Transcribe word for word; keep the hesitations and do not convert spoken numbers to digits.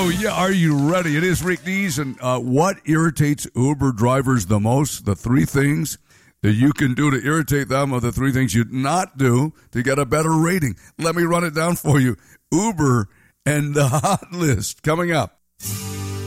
Oh, yeah. Are you ready? It is Rick Dees. And uh, what irritates Uber drivers the most? The three things that you can do to irritate them are the three things you'd not do to get a better rating. Let me run it down for you. Uber and the hot list coming up.